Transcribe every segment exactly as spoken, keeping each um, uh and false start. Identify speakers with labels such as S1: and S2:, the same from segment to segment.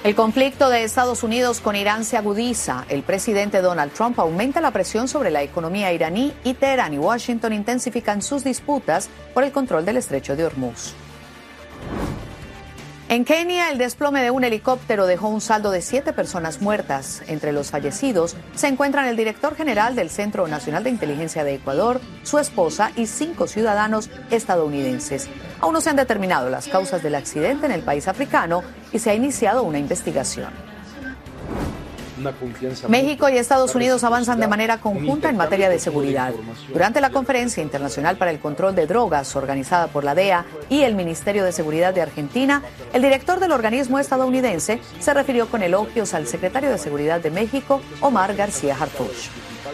S1: El conflicto de Estados Unidos con Irán se agudiza. El presidente Donald Trump aumenta la presión sobre la economía iraní y Teherán y Washington intensifican sus disputas por el control del estrecho de Hormuz. En Kenia, el desplome de un helicóptero dejó un saldo de siete personas muertas. Entre los fallecidos se encuentran el director general del Centro Nacional de Inteligencia de Ecuador, su esposa y cinco ciudadanos estadounidenses. Aún no se han determinado las causas del accidente en el país africano y se ha iniciado una investigación. México y Estados Unidos avanzan de manera conjunta en materia de seguridad. Durante la Conferencia Internacional para el Control de Drogas, organizada por la D E A y el Ministerio de Seguridad de Argentina, el director del organismo estadounidense se refirió con elogios al secretario de Seguridad de México, Omar García Harfuch.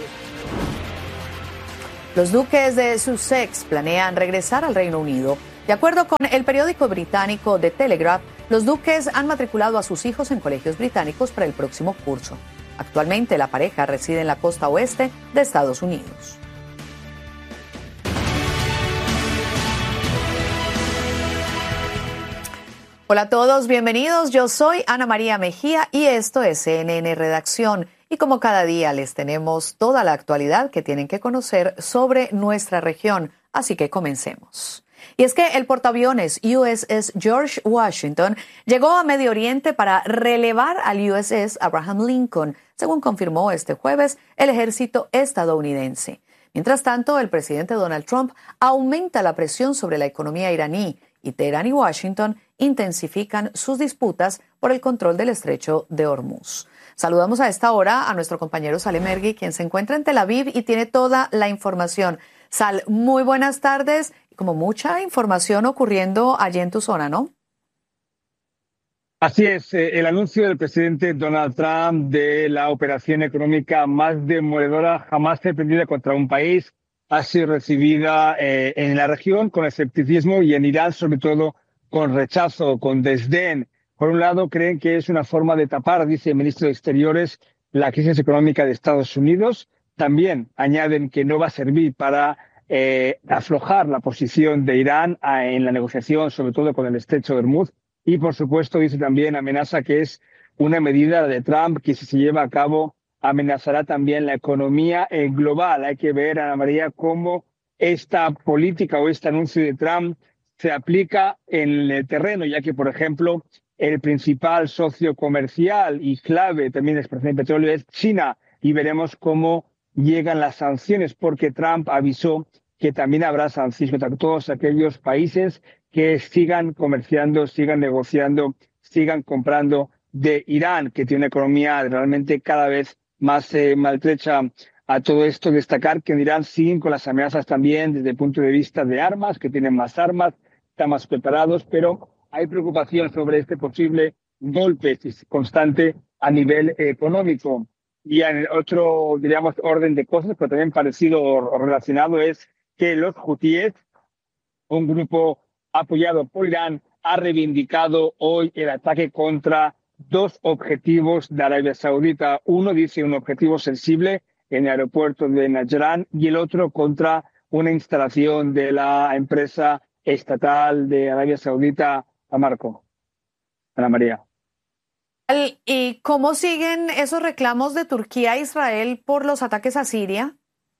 S1: Los duques de Sussex planean regresar al Reino Unido. De acuerdo con el periódico británico The Telegraph, los duques han matriculado a sus hijos en colegios británicos para el próximo curso. Actualmente, la pareja reside en la costa oeste de Estados Unidos. Hola a todos, bienvenidos. Yo soy Ana María Mejía y esto es C N N Redacción. Y como cada día les tenemos toda la actualidad que tienen que conocer sobre nuestra región. Así que comencemos. Y es que el portaaviones U S S George Washington llegó a Medio Oriente para relevar al U S S Abraham Lincoln, según confirmó este jueves el ejército estadounidense. Mientras tanto, el presidente Donald Trump aumenta la presión sobre la economía iraní y Teherán y Washington intensifican sus disputas por el control del estrecho de Hormuz. Saludamos a esta hora a nuestro compañero Salem Ergui, quien se encuentra en Tel Aviv y tiene toda la información. Sal, muy buenas tardes. Como mucha información ocurriendo allí en tu zona, ¿no?
S2: Así es, eh, el anuncio del presidente Donald Trump de la operación económica más demoledora jamás emprendida contra un país ha sido recibida eh, en la región con escepticismo y en Irán sobre todo con rechazo, con desdén. Por un lado creen que es una forma de tapar, dice el ministro de Exteriores, la crisis económica de Estados Unidos. También añaden que no va a servir para Eh, aflojar la posición de Irán a, en la negociación, sobre todo con el estrecho de Hormuz. Y, por supuesto, dice también, amenaza que es una medida de Trump que si se lleva a cabo amenazará también la economía eh, global. Hay que ver, Ana María, cómo esta política o este anuncio de Trump se aplica en el terreno, ya que, por ejemplo, el principal socio comercial y clave también de exportación de petróleo es China. Y veremos cómo llegan las sanciones, porque Trump avisó que también habrá sanciones contra todos aquellos países que sigan comerciando, sigan negociando, sigan comprando de Irán, que tiene una economía realmente cada vez más eh, maltrecha. A todo esto, destacar que en Irán siguen con las amenazas también desde el punto de vista de armas, que tienen más armas, están más preparados, pero hay preocupación sobre este posible golpe constante a nivel económico. Y en otro, diríamos, orden de cosas, pero también parecido o relacionado, es que los hutíes, un grupo apoyado por Irán, ha reivindicado hoy el ataque contra dos objetivos de Arabia Saudita. Uno, dice, un objetivo sensible en el aeropuerto de Najran y el otro contra una instalación de la empresa estatal de Arabia Saudita, Aramco. Ana María.
S1: ¿Y cómo siguen esos reclamos de Turquía a Israel por los ataques a Siria?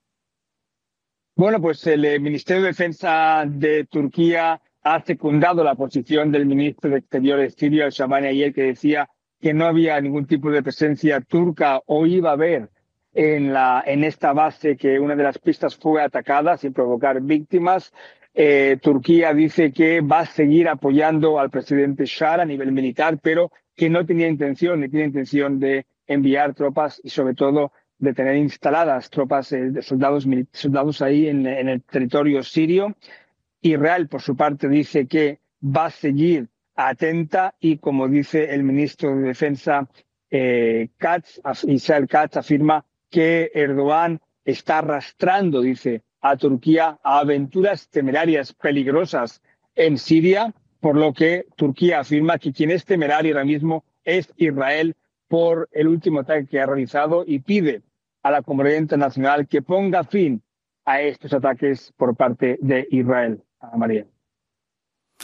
S2: Bueno, pues el Ministerio de Defensa de Turquía ha secundado la posición del ministro de Exteriores sirio, Shabani ayer, que decía que no había ningún tipo de presencia turca o iba a haber en, la, en esta base, que una de las pistas fue atacada sin provocar víctimas. Eh, Turquía dice que va a seguir apoyando al presidente Shar a nivel militar, pero que no tenía intención, ni tiene intención de enviar tropas y sobre todo de tener instaladas tropas eh, de soldados, soldados ahí en, en el territorio sirio. Israel, por su parte, dice que va a seguir atenta y, como dice el ministro de Defensa, eh, Katz, Israel Katz, afirma que Erdogan está arrastrando, dice, a Turquía a aventuras temerarias, peligrosas en Siria, por lo que Turquía afirma que quien es temerario ahora mismo es Israel por el último ataque que ha realizado y pide a la comunidad internacional que ponga fin a estos ataques por parte de Israel. Ana María.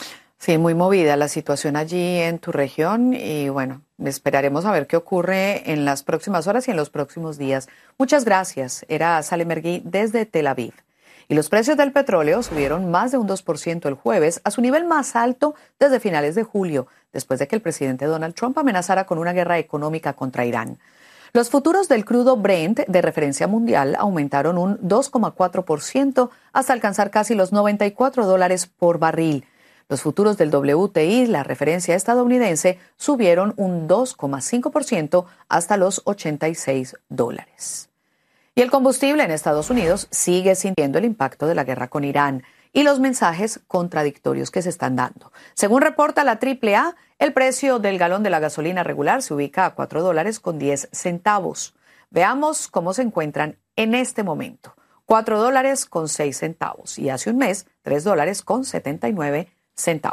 S1: Sí, muy movida la situación allí en tu región y bueno, esperaremos a ver qué ocurre en las próximas horas y en los próximos días. Muchas gracias. Era Salem Ergui desde Tel Aviv. Y los precios del petróleo subieron más de un dos por ciento el jueves a su nivel más alto desde finales de julio, después de que el presidente Donald Trump amenazara con una guerra económica contra Irán. Los futuros del crudo Brent de referencia mundial aumentaron un dos coma cuatro por ciento hasta alcanzar casi los noventa y cuatro dólares por barril. Los futuros del W T I, la referencia estadounidense, subieron un dos coma cinco por ciento hasta los ochenta y seis dólares. Y el combustible en Estados Unidos sigue sintiendo el impacto de la guerra con Irán y los mensajes contradictorios que se están dando. Según reporta la triple A, el precio del galón de la gasolina regular se ubica a cuatro dólares con diez centavos. Veamos cómo se encuentran en este momento. cuatro dólares con seis centavos y hace un mes tres dólares con setenta y nueve centavos.